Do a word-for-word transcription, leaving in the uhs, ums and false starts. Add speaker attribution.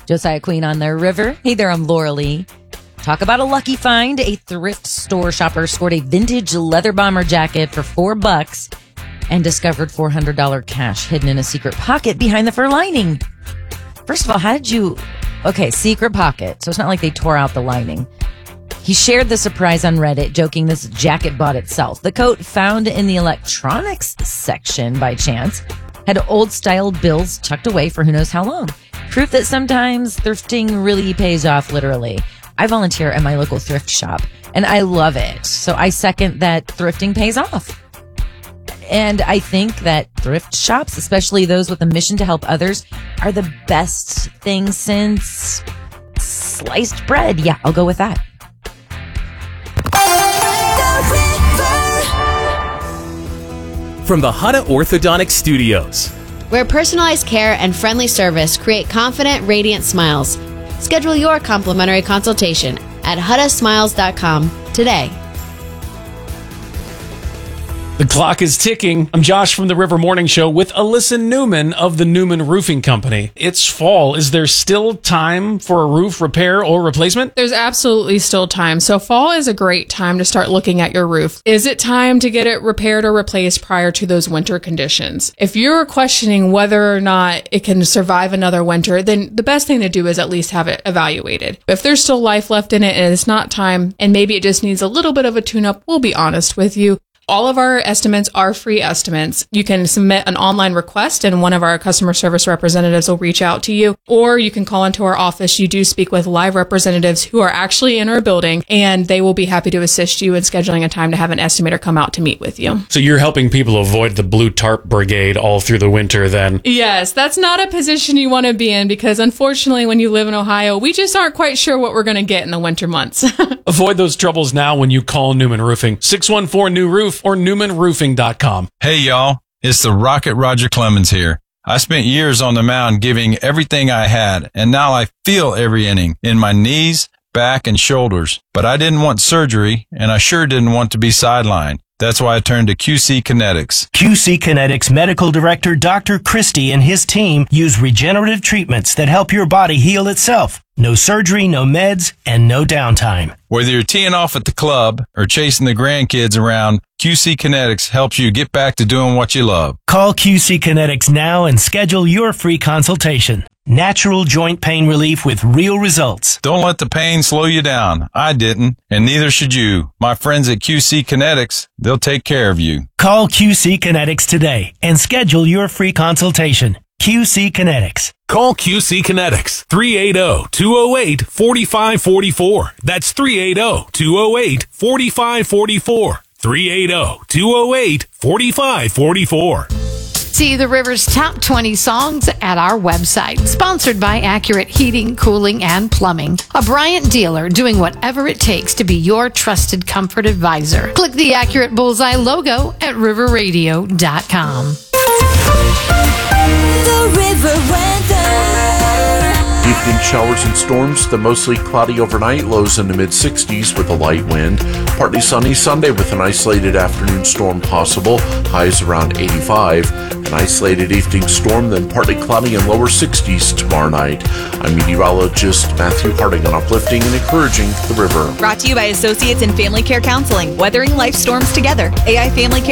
Speaker 1: Josiah Queen on the river. Hey there, I'm Laura Lee. Talk about a lucky find. A thrift store shopper scored a vintage leather bomber jacket for four bucks and discovered four hundred dollars cash hidden in a secret pocket behind the fur lining. First of all, how did you... Okay, secret pocket. So it's not like they tore out the lining. He shared the surprise on Reddit, joking this jacket bought itself. The coat, found in the electronics section by chance, had old-style bills tucked away for who knows how long. Proof that sometimes thrifting really pays off, literally. I volunteer at my local thrift shop, and I love it. So I second that thrifting pays off. And I think that thrift shops, especially those with a mission to help others, are the best thing since sliced bread. Yeah, I'll go with that.
Speaker 2: From the Hutta Orthodontic Studios,
Speaker 3: where personalized care and friendly service create confident, radiant smiles. Schedule your complimentary consultation at hutta smiles dot com today.
Speaker 4: The clock is ticking. I'm Josh from the River Morning Show with Alyssa Newman of the Newman Roofing Company. It's fall. Is there still time for a roof repair or replacement?
Speaker 5: There's absolutely still time. So fall is a great time to start looking at your roof. Is it time to get it repaired or replaced prior to those winter conditions? If you're questioning whether or not it can survive another winter, then the best thing to do is at least have it evaluated. If there's still life left in it and it's not time, and maybe it just needs a little bit of a tune-up, we'll be honest with you. All of our estimates are free estimates. You can submit an online request and one of our customer service representatives will reach out to you, or you can call into our office. You do speak with live representatives who are actually in our building, and they will be happy to assist you in scheduling a time to have an estimator come out to meet with you.
Speaker 4: So you're helping people avoid the blue tarp brigade all through the winter then?
Speaker 5: Yes, that's not a position you want to be in because unfortunately when you live in Ohio, we just aren't quite sure what we're going to get in the winter months.
Speaker 4: Avoid those troubles now when you call Newman Roofing. six one four new roof or newman roofing dot com.
Speaker 6: Hey y'all, it's the Rocket Roger Clemens here. I spent years on the mound giving everything I had, and now I feel every inning in my knees, back, and shoulders. But I didn't want surgery, and I sure didn't want to be sidelined. That's why I turned to Q C Kinetics.
Speaker 7: Q C Kinetics Medical Director Doctor Christie and his team use regenerative treatments that help your body heal itself. No surgery, no meds, and no downtime.
Speaker 6: Whether you're teeing off at the club or chasing the grandkids around, Q C Kinetics helps you get back to doing what you love.
Speaker 7: Call Q C Kinetics now and schedule your free consultation. Natural joint pain relief with real results.
Speaker 6: Don't let the pain slow you down. I didn't, and neither should you. My friends at Q C Kinetics, they'll take care of you.
Speaker 7: Call Q C Kinetics today and schedule your free consultation. Q C Kinetics.
Speaker 2: Call Q C Kinetics, three eight zero, two zero eight, four five four four. That's three eight zero, two zero eight, four five four four. three eight zero, two zero eight, four five four four.
Speaker 8: See the River's top twenty songs at our website. Sponsored by Accurate Heating, Cooling, and Plumbing. A Bryant dealer doing whatever it takes to be your trusted comfort advisor. Click the Accurate Bullseye logo at river radio dot com.
Speaker 9: The River weather.
Speaker 10: Evening showers and storms, the mostly cloudy overnight, lows in the mid sixties with a light wind. Partly sunny Sunday with an isolated afternoon storm possible, highs around eighty-five. An isolated evening storm, then partly cloudy and lower sixties tomorrow night. I'm meteorologist Matthew Harding on Uplifting and Encouraging the River.
Speaker 11: Brought to you by Associates in Family Care Counseling, weathering life storms together. A I Family Care